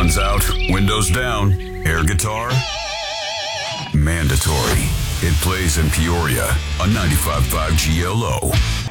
Guns out, windows down, air guitar, mandatory. It plays in Peoria on 95.5 GLO.